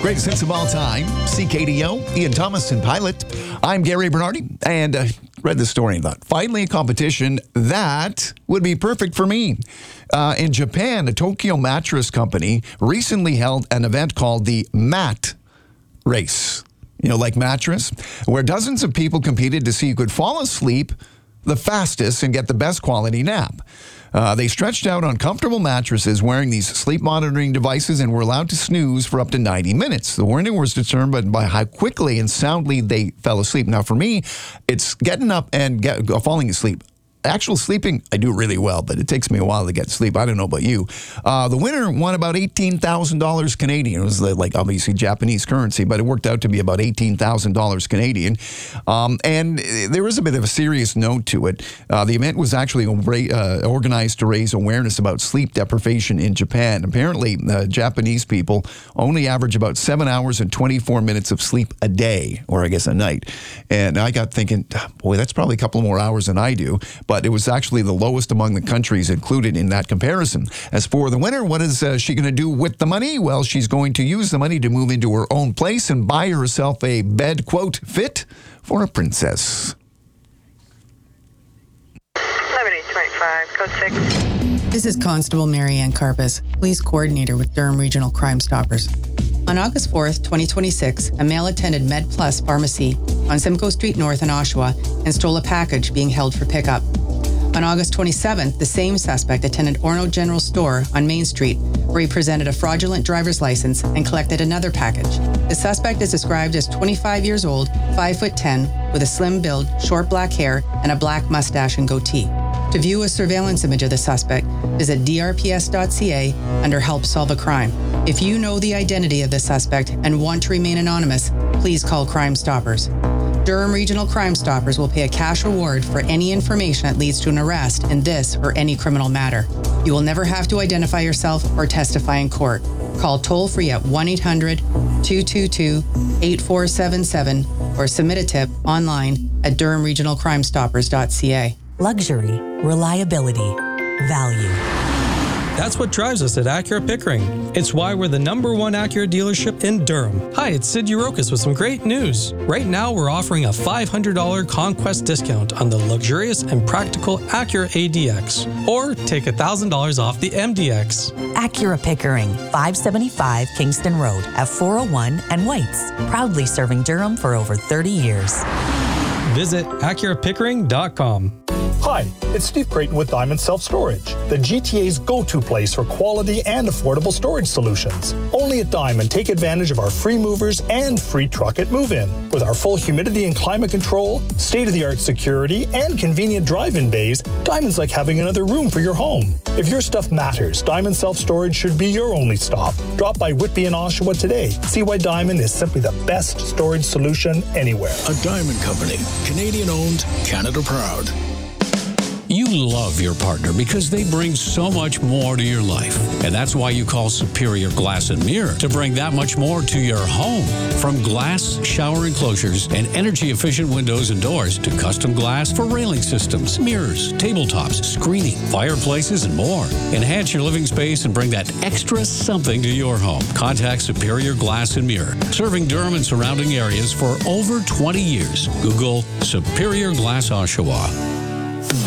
Greatest hits of all time, CKDO, Ian Thomasson pilot. I'm Gary Bernardi, and read the story and thought, finally a competition that would be perfect for me. In Japan, a Tokyo mattress company recently held an event called the Mat Race. You know, like mattress, where dozens of people competed to see who could fall asleep the fastest and get the best quality nap. They stretched out on comfortable mattresses wearing these sleep monitoring devices and were allowed to snooze for up to 90 minutes. The winner was determined by how quickly and soundly they fell asleep. Now, for me, it's getting up and falling asleep. Actual sleeping, I do really well, but it takes me a while to get to sleep. I don't know about you. The winner won about $18,000 Canadian. It was like obviously Japanese currency, but it worked out to be about $18,000 Canadian. And there was a bit of a serious note to it. The event was actually organized to raise awareness about sleep deprivation in Japan. Apparently, Japanese people only average about 7 hours and 24 minutes of sleep a day, or I guess a night. And I got thinking, boy, that's probably a couple more hours than I do. But it was actually the lowest among the countries included in that comparison. As for the winner, what is she going to do with the money? Well, she's going to use the money to move into her own place and buy herself a bed, quote, fit for a princess. 7825, code 6. This is Constable Marianne Karpus, Police Coordinator with Durham Regional Crime Stoppers. On August 4th, 2026, a male attended MedPlus Pharmacy on Simcoe Street North in Oshawa and stole a package being held for pickup. On August 27th, the same suspect attended Orno General Store on Main Street, where he presented a fraudulent driver's license and collected another package. The suspect is described as 25 years old, 5'10", with a slim build, short black hair, and a black mustache and goatee. To view a surveillance image of the suspect, visit drps.ca under Help Solve a Crime. If you know the identity of the suspect and want to remain anonymous, please call Crime Stoppers. Durham Regional Crime Stoppers will pay a cash reward for any information that leads to an arrest in this or any criminal matter. You will never have to identify yourself or testify in court. Call toll-free at 1-800-222-8477 or submit a tip online at durhamregionalcrimestoppers.ca. Luxury, reliability, value. That's what drives us at Acura Pickering. It's why we're the #1 Acura dealership in Durham. Hi, it's Sid Urokis with some great news. Right now, we're offering a $500 Conquest discount on the luxurious and practical Acura ADX, or take $1,000 off the MDX. Acura Pickering, 575 Kingston Road at 401 and Whites. Proudly serving Durham for over 30 years. Visit AcuraPickering.com. Hi, it's Steve Creighton with Diamond Self Storage, the GTA's go-to place for quality and affordable storage solutions. Only at Diamond, take advantage of our free movers and free truck at move-in. With our full humidity and climate control, state-of-the-art security, and convenient drive-in bays, Diamond's like having another room for your home. If your stuff matters, Diamond Self Storage should be your only stop. Drop by Whitby and Oshawa today. See why Diamond is simply the best storage solution anywhere. A Diamond Company, Canadian-owned, Canada proud. You love your partner because they bring so much more to your life. And that's why you call Superior Glass and Mirror, to bring that much more to your home. From glass shower enclosures and energy-efficient windows and doors to custom glass for railing systems, mirrors, tabletops, screening, fireplaces, and more. Enhance your living space and bring that extra something to your home. Contact Superior Glass and Mirror, serving Durham and surrounding areas for over 20 years. Google Superior Glass Oshawa.